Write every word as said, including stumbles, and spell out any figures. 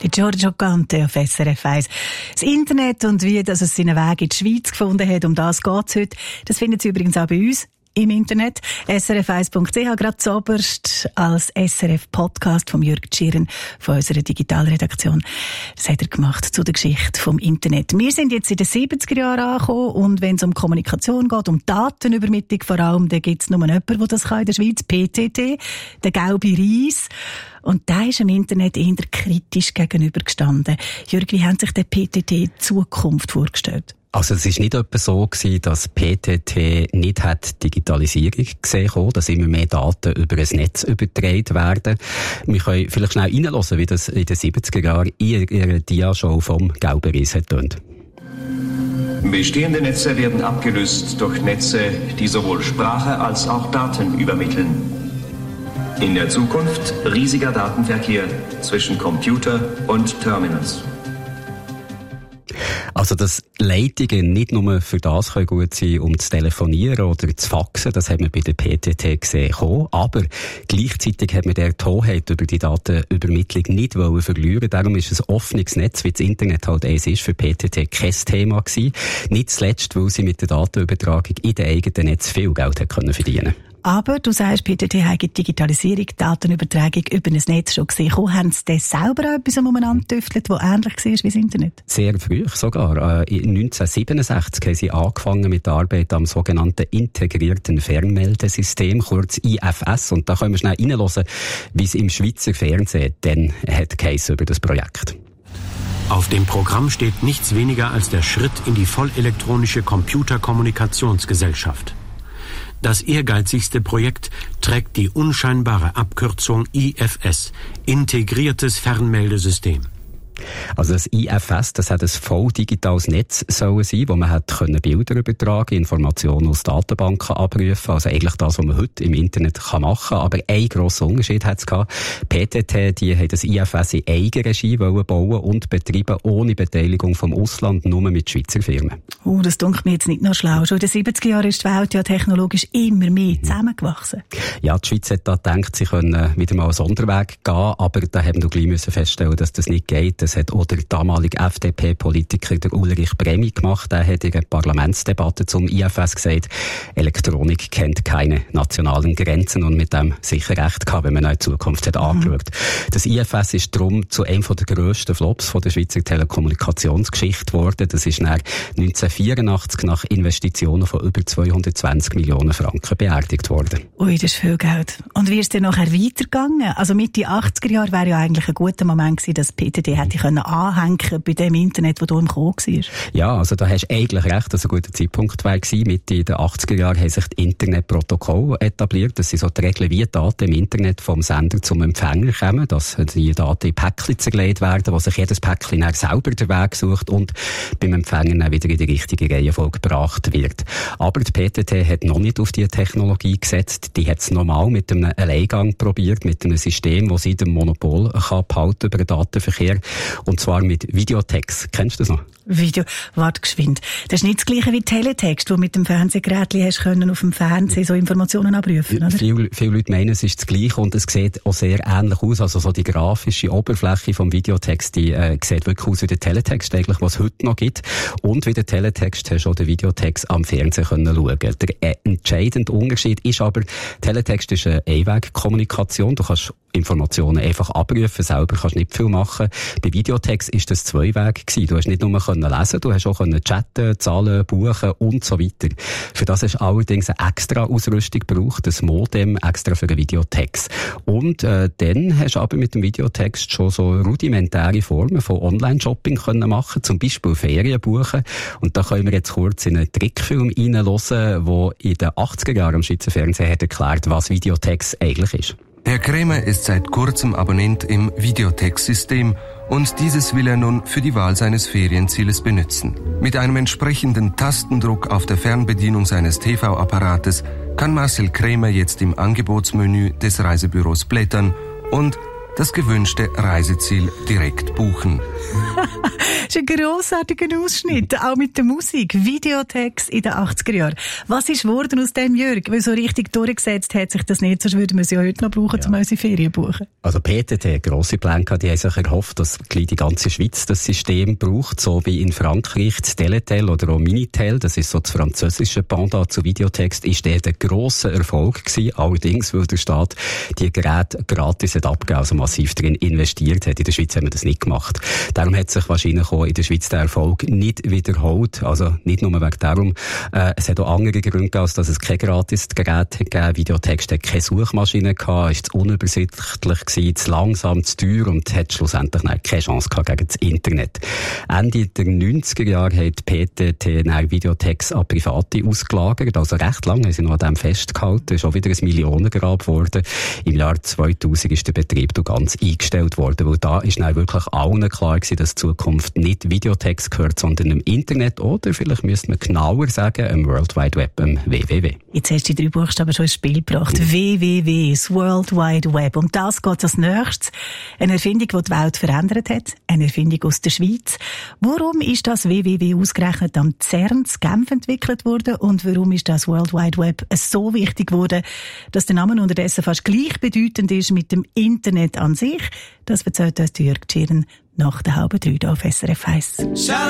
Die Giorgio Gante auf S R F eins. Das Internet und wie das es seinen Weg in die Schweiz gefunden hat, um das geht es heute. Das finden Sie übrigens auch bei uns im Internet. S R F eins Punkt C H, gerade zuoberst als S R F-Podcast von Jürg Tschirren von unserer Digitalredaktion. Das hat er gemacht zu der Geschichte vom Internet. Wir sind jetzt in den siebziger Jahren angekommen und wenn es um Kommunikation geht, um Datenübermittlung vor allem, dann gibt es nur jemanden, der das kann in der Schweiz, P T T, der gelbe Reis. Und der ist im Internet eher kritisch gegenübergestanden. Jürg, wie haben sich der P T T die Zukunft vorgestellt? Also es ist nicht etwa so gewesen, dass P T T nicht hat Digitalisierung gesehen hat, dass immer mehr Daten über ein Netz übertragen werden. Wir können vielleicht schnell reinhören, wie das in den siebziger Jahren in ihrer Dia-Show vom Gelben Reis hat tönt. Bestehende Netze werden abgelöst durch Netze, die sowohl Sprache als auch Daten übermitteln. In der Zukunft riesiger Datenverkehr zwischen Computer und Terminals. Also, dass Leitungen nicht nur für das können gut sein, um zu telefonieren oder zu faxen, das haben wir bei der P T T gesehen, aber gleichzeitig hat man der Hoheit über die Datenübermittlung nicht wollen verlieren. Darum ist ein offenes Netz, wie das Internet halt eins ist, für P T T kein Thema gewesen. Nicht zuletzt, weil sie mit der Datenübertragung in den eigenen Netz viel Geld hat können verdienen. Aber du sagst, P T T hat die Digitalisierung, die Datenübertragung über ein Netz schon gesehen. Haben sie das selber auch etwas umeinander getüftelt, das ähnlich war wie das Internet? Sehr früh sogar. neunzehnhundertsiebenundsechzig haben sie angefangen mit der Arbeit am sogenannten integrierten Fernmeldesystem, kurz I F S. Und da können wir schnell reinhören, wie es im Schweizer Fernsehen dann hat geheissen über das Projekt. Auf dem Programm steht nichts weniger als der Schritt in die vollelektronische Computerkommunikationsgesellschaft. Das ehrgeizigste Projekt trägt die unscheinbare Abkürzung I F S, Integriertes Fernmeldesystem. Also das I F S, das hat ein voll digitales Netz sollen sein, wo man hat können Bilder übertragen, Informationen aus Datenbanken abrufen, also eigentlich das, was man heute im Internet kann machen. Aber ein grosser Unterschied hat es gehabt. P T T, die haben das I F S in Eigenregie wollen bauen und betreiben, ohne Beteiligung vom Ausland, nur mit Schweizer Firmen. Oh, das dunkelt mir jetzt nicht noch schlau. Schon in den siebziger Jahren ist die Welt ja technologisch immer mehr zusammengewachsen. Ja, die Schweiz hat da gedacht, sie können wieder mal einen Sonderweg gehen, aber da haben wir gleich feststellen, dass das nicht geht. Das hat auch der damalige F D P-Politiker, der Ulrich Bremi, gemacht. Er hat in einer Parlamentsdebatte zum I F S gesagt, Elektronik kennt keine nationalen Grenzen und mit dem sicher recht gehabt, wenn man in Zukunft hat angeschaut. Mhm. Das I F S ist darum zu einem der grössten Flops von der Schweizer Telekommunikationsgeschichte geworden. Das ist nach neunzehnhundertvierundachtzig nach Investitionen von über zweihundertzwanzig Millionen Franken beerdigt worden. Ui, das ist viel Geld. Und wie ist es denn nachher weitergegangen? Also Mitte achtziger Jahre wäre ja eigentlich ein guter Moment gewesen, dass P T T hätte können anhängen bei dem Internet, das du im Kommen warst. Ja, also da hast du eigentlich recht, dass ein guter Zeitpunkt war. Mitte der achtziger Jahre haben sich die Internetprotokolle etabliert. Das sind so die Regeln, wie Daten im Internet vom Sender zum Empfänger kommen, dass die Daten in Päckchen zerlegt werden, wo sich jedes Päckchen dann selber den Weg sucht und beim Empfänger dann wieder in die richtige Reihenfolge gebracht wird. Aber die P T T hat noch nicht auf diese Technologie gesetzt. Die hat es normal mit einem Alleingang probiert, mit einem System, das sie dem Monopol kann behalten über den Datenverkehr. Und zwar mit Videotext. Kennst du das noch? Video, warte geschwind. Das ist nicht das Gleiche wie Teletext, wo mit dem Fernsehgerät hast können auf dem Fernsehen so Informationen abrufen, oder? Viele, viele Leute meinen, es ist das Gleiche und es sieht auch sehr ähnlich aus. Also so die grafische Oberfläche vom Videotext, die äh, sieht wirklich aus wie der Teletext eigentlich, was es heute noch gibt. Und wie der Teletext hast du auch den Videotext am Fernsehen können schauen. Der äh, entscheidende Unterschied ist aber, Teletext ist eine Einwegkommunikation. Du kannst Informationen einfach abrufen, selber kannst nicht viel machen. Bei Videotext ist das zwei Wege gewesen. Du hast nicht nur können lesen, du hast auch können chatten, zahlen, buchen und so weiter. Für das hast du allerdings eine extra Ausrüstung gebraucht, das Modem extra für den Videotext. Und äh, dann hast du aber mit dem Videotext schon so rudimentäre Formen von Online-Shopping können machen, zum Beispiel Ferien buchen. Und da können wir jetzt kurz in einen Trickfilm reinhören, der in den achtziger Jahren am Schweizer Fernsehen hat erklärt, was Videotext eigentlich ist. Herr Krämer ist seit kurzem Abonnent im Videotext-System und dieses will er nun für die Wahl seines Ferienzieles benutzen. Mit einem entsprechenden Tastendruck auf der Fernbedienung seines T V-Apparates kann Marcel Krämer jetzt im Angebotsmenü des Reisebüros blättern und das gewünschte Reiseziel direkt buchen. Das ist ein grossartiger Ausschnitt, auch mit der Musik. Videotext in den achtziger Jahren. Was ist geworden aus dem, Jörg? Weil so richtig durchgesetzt hat sich das nicht, sonst würden wir sie ja heute noch brauchen, ja. um unsere Ferien zu buchen. Also P T T, grosse Pläne gehabt, die haben sich erhofft, dass die ganze Schweiz das System braucht, so wie in Frankreich das Teletel oder auch Minitel, das ist so das französische Pendant zu Videotext, ist der ein grosser Erfolg gewesen, allerdings, weil der Staat die Geräte gratis hat abgegeben, also massiv drin investiert hat. In der Schweiz haben wir das nicht gemacht. Darum hat sich wahrscheinlich auch in der Schweiz der Erfolg nicht wiederholt, also nicht nur wegen darum. Äh, es hat auch andere Gründe gegeben, als dass es kein gratis Gerät gegeben. Videotext hat keine Suchmaschine gehabt, ist zu unübersichtlich gewesen, zu langsam, zu teuer und hat schlussendlich keine Chance gehabt gegen das Internet. Ende der neunziger Jahre hat P T T Videotext an Private ausgelagert, also recht lange haben sie noch an dem festgehalten, ist auch wieder ein Millionengrab geworden. Im Jahr zweitausend ist der Betrieb ganz eingestellt worden, weil da ist dann wirklich allen klar gewesen, dass die Zukunft nicht Videotext gehört, sondern im Internet oder vielleicht müsste man genauer sagen, im World Wide Web, im W W W. Jetzt hast du die drei Buchstaben schon ins Spiel gebracht. Mhm. W W W, das World Wide Web. Um das geht es als nächstes. Eine Erfindung, die die Welt verändert hat. Eine Erfindung aus der Schweiz. Warum ist das W W W ausgerechnet am CERN in Genf entwickelt worden und warum ist das World Wide Web so wichtig geworden, dass der Name unterdessen fast gleichbedeutend ist mit dem Internet an sich? Das erzählt uns Jörg Tschirn nach der halben drei auf S R F eins.